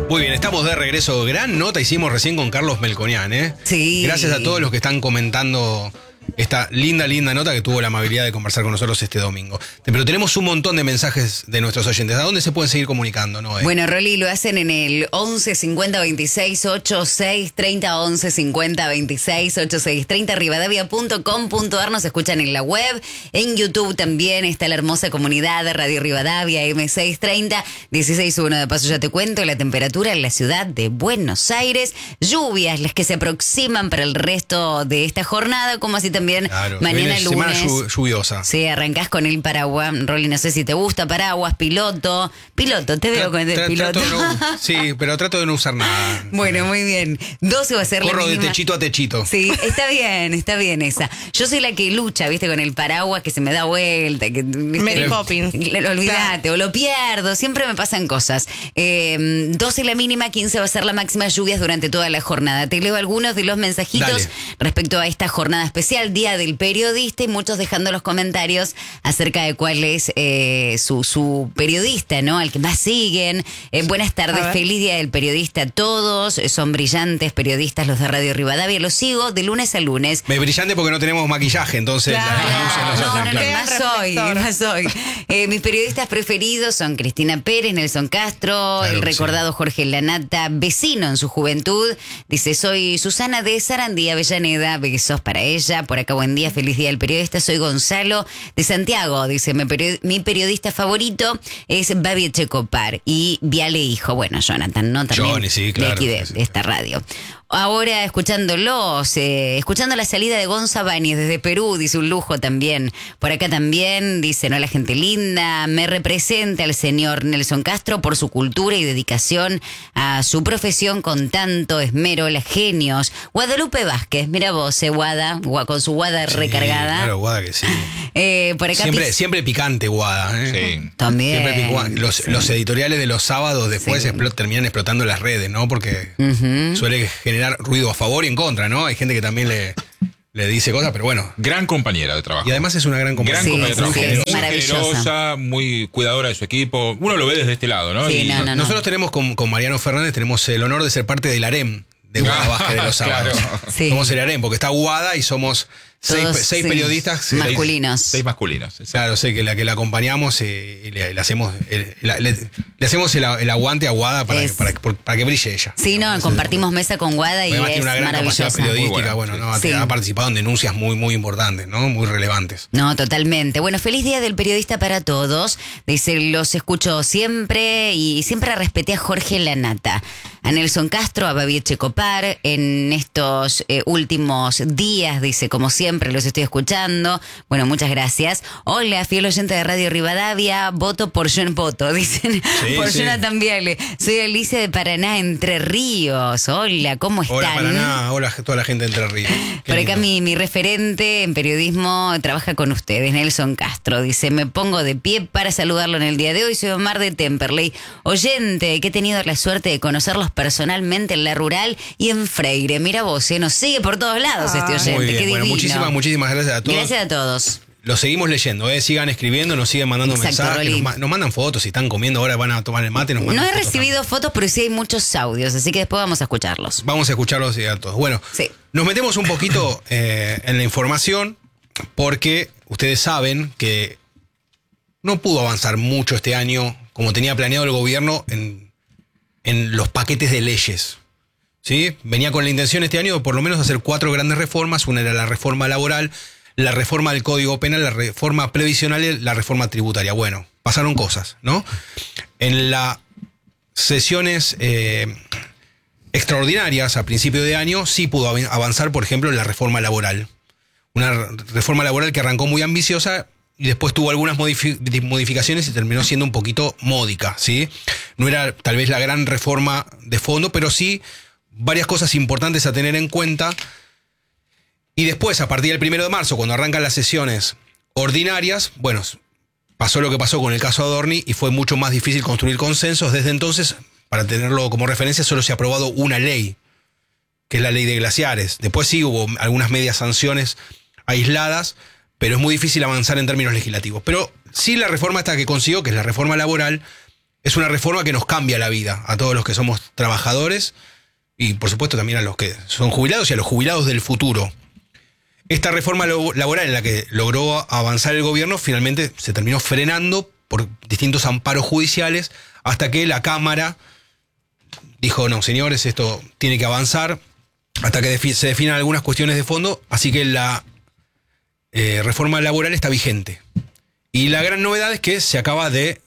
Muy bien, estamos de regreso. Gran nota hicimos recién con Carlos Melconian, ¿eh? Sí. Gracias a todos los que están comentando esta linda nota que tuvo la amabilidad de conversar con nosotros este domingo. Pero tenemos un montón de mensajes de nuestros oyentes. ¿A dónde se pueden seguir comunicando, Noé? Bueno, Rolly, lo hacen en el 11 50 26 86 30, 11 50 26 86 30, rivadavia.com.ar. Nos escuchan en la web, en YouTube también está la hermosa comunidad de Radio Rivadavia, M630, 16.1. De paso ya te cuento la temperatura en la ciudad de Buenos Aires. Lluvias las que se aproximan para el resto de esta jornada, como así también mañana lunes. Semana lluviosa. Sí, arrancás con el paraguas. Rolly, no sé si te gusta paraguas, piloto, te veo con el piloto. Sí, pero trato de no usar nada. Bueno, muy bien. 12 va a ser Corro la mínima. de techito a techito. Sí, está bien esa. Yo soy la que lucha, viste, con el paraguas que se me da vuelta. Que, Mary Poppins. Olvídate, o lo pierdo, siempre me pasan cosas. 12 la mínima, 15 va a ser la máxima, lluvias durante toda la jornada. Te leo algunos de los mensajitos. Dale. Respecto a esta jornada especial, Día del Periodista, y muchos dejando los comentarios acerca de cuál es su periodista, ¿no? Al que más siguen. Buenas tardes, feliz Día del Periodista a todos. Son brillantes periodistas los de Radio Rivadavia. Los sigo de lunes a lunes. Es brillante porque no tenemos maquillaje, entonces las luces no se hacen claras. Más hoy. Mis periodistas preferidos son Cristina Pérez, Nelson Castro, el recordado Jorge Lanata, vecino en su juventud. Dice, soy Susana de Sarandí, Avellaneda. Besos para ella. Por acá, buen día, feliz Día del Periodista. Soy Gonzalo de Santiago. Dice, mi periodista favorito es Babi Echecopar y Viale Hijo. Bueno, Jonathan, ¿no? También Johnny, sí, claro. De aquí de esta radio. Ahora escuchando la salida de Gonza Báñez desde Perú, dice, un lujo también. Por acá también, dice, no, la gente linda, me representa el señor Nelson Castro por su cultura y dedicación a su profesión con tanto esmero, las genios. Guadalupe Vázquez, mira vos, Guada, con su Guada recargada. Claro, Guada que sí. Por acá Siempre picante Guada, ¿eh? Sí. También. Siempre picante. Los editoriales de los sábados después terminan explotando las redes, ¿no? Porque suele generar ruido a favor y en contra, ¿no? Hay gente que también le dice cosas, pero bueno. Gran compañera de trabajo. Y además es una gran compañera. Gran compañera de trabajo. Sí, maravillosa. Generosa, muy cuidadora de su equipo. Uno lo ve desde este lado, ¿no? Sí, Y no. Nosotros tenemos con Mariano Fernández, tenemos el honor de ser parte del harem de Guada Vázquez de los sábados. Claro. Sí. Somos el harem, porque está Guada y somos seis periodistas masculinos. Seis masculinos. Exacto. Claro, sé que la acompañamos y le hacemos el aguante a Guada para que brille ella. Sí, no, compartimos mesa con Guada y Además es tiene una gran capacidad maravillosa. periodística, Muy buena, bueno, sí. ha participado en denuncias muy importantes, ¿no? Muy relevantes. No, totalmente. Bueno, feliz Día del Periodista para todos. Dice, los escucho siempre y siempre respeté a Jorge Lanata, a Nelson Castro, a Babi Echecopar. En estos últimos días, dice, como siempre, los estoy escuchando. Bueno, muchas gracias. Hola, fiel oyente de Radio Rivadavia, voto por John Poto, dicen. Sí, por sí. Jonathan Viale. Soy Alicia de Paraná, Entre Ríos. Hola, ¿cómo están? Hola Paraná, hola a toda la gente de Entre Ríos. Qué Por acá lindo. mi referente en periodismo trabaja con ustedes, Nelson Castro. Dice, me pongo de pie para saludarlo en el día de hoy. Soy Omar de Temperley, oyente que he tenido la suerte de conocerlos personalmente en La Rural y en Freire. Mira vos, nos sigue por todos lados este oyente. Muy bien, Qué bueno, divino. muchísimas gracias a todos. Gracias a todos. Los seguimos leyendo, sigan escribiendo, nos siguen mandando Exacto, mensajes, Rolly. nos mandan fotos, si están comiendo ahora van a tomar el mate, nos mandan No he fotos recibido fotos, pero sí hay muchos audios, así que después vamos a escucharlos. Vamos a escucharlos y a todos. Bueno, Sí. nos metemos un poquito en la información porque ustedes saben que no pudo avanzar mucho este año como tenía planeado el gobierno en los paquetes de leyes. ¿Sí? Venía con la intención este año de por lo menos hacer 4 grandes reformas. Una era la reforma laboral, la reforma del Código Penal, la reforma previsional y la reforma tributaria. Bueno, pasaron cosas, ¿no? En las sesiones extraordinarias a principio de año sí pudo avanzar, por ejemplo, en la reforma laboral. Una reforma laboral que arrancó muy ambiciosa y después tuvo algunas modificaciones y terminó siendo un poquito módica, ¿sí? No era tal vez la gran reforma de fondo, pero sí varias cosas importantes a tener en cuenta. Y después, a partir del 1 de marzo, cuando arrancan las sesiones ordinarias, bueno, pasó lo que pasó con el caso Adorni y fue mucho más difícil construir consensos. Desde entonces, para tenerlo como referencia, solo se ha aprobado una ley, que es la ley de glaciares. Después sí hubo algunas medias sanciones aisladas, pero es muy difícil avanzar en términos legislativos. Pero sí la reforma esta que consiguió, que es la reforma laboral, es una reforma que nos cambia la vida a todos los que somos trabajadores y por supuesto también a los que son jubilados y a los jubilados del futuro. Esta reforma laboral en la que logró avanzar el gobierno finalmente se terminó frenando por distintos amparos judiciales hasta que la Cámara dijo, no, señores, esto tiene que avanzar hasta que se definan algunas cuestiones de fondo, así que la reforma laboral está vigente. Y la gran novedad es que se acaba de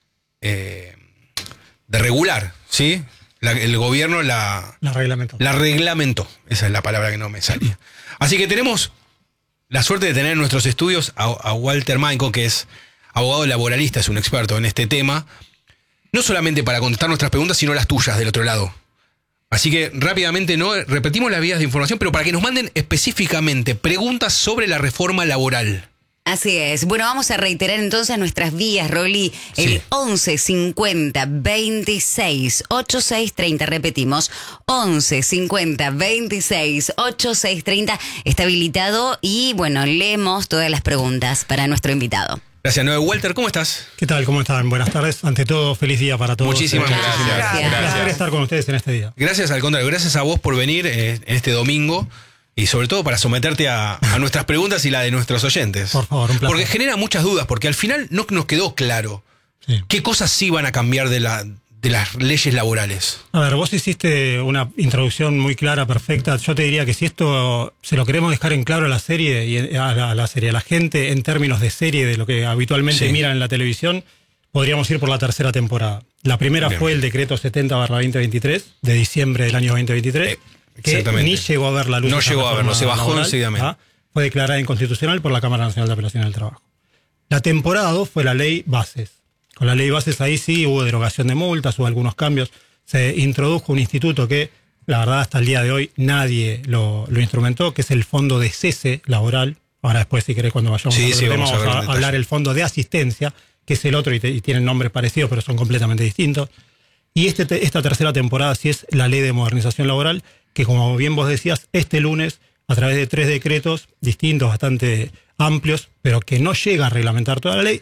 regular, ¿sí? El gobierno la reglamentó. Esa es la palabra que no me salía. Así que tenemos la suerte de tener en nuestros estudios a Walter Maico, que es abogado laboralista, es un experto en este tema, no solamente para contestar nuestras preguntas, sino las tuyas del otro lado. Así que rápidamente no repetimos las vías de información, pero para que nos manden específicamente preguntas sobre la reforma laboral. Así es. Bueno, vamos a reiterar entonces nuestras vías, Rolly. El 11 50 26 86 30. Repetimos, 11 50 26 86 30 está habilitado y bueno, leemos todas las preguntas para nuestro invitado. Gracias, Noé. Walter, ¿cómo estás? ¿Qué tal? ¿Cómo están? Buenas tardes. Ante todo, feliz día para todos. Muchísimas gracias. Un placer estar con ustedes en este día. Gracias, al contrario. Gracias a vos por venir en este domingo. Y sobre todo para someterte a nuestras preguntas y la de nuestros oyentes. Por favor, un placer. Porque genera muchas dudas, porque al final no nos quedó claro qué cosas sí van a cambiar de las leyes laborales. A ver, vos hiciste una introducción muy clara, perfecta. Yo te diría que si esto se lo queremos dejar en claro a la serie, y a la gente en términos de serie, de lo que habitualmente miran en la televisión, podríamos ir por la tercera temporada. La primera fue el decreto 70/2023 de diciembre del año 2023. Que ni llegó a ver la luz. No llegó a verlo, se bajó enseguidamente. Fue declarada inconstitucional por la Cámara Nacional de Apelación del Trabajo. La temporada 2 fue la ley Bases. Con la ley Bases ahí sí hubo derogación de multas, hubo algunos cambios. Se introdujo un instituto que, la verdad, hasta el día de hoy nadie lo instrumentó, que es el Fondo de Cese Laboral. Ahora después, si querés, cuando vayamos vamos a hablar del Fondo de Asistencia, que es el otro y tienen nombres parecidos, pero son completamente distintos. Y esta tercera temporada sí es la Ley de Modernización Laboral, que como bien vos decías, este lunes, a través de 3 decretos distintos, bastante amplios, pero que no llega a reglamentar toda la ley,